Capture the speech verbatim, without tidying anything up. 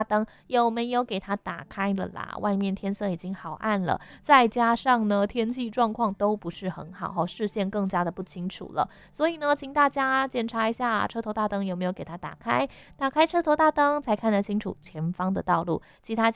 灯有没有给它打开了啦？外面天色已经好暗了，再加上呢天气状况都不是很好，视线更加的不清楚了。所以呢，请大家检查一下车头大灯有没有给它打开，打开车头大灯才看得清楚前方的道路。其他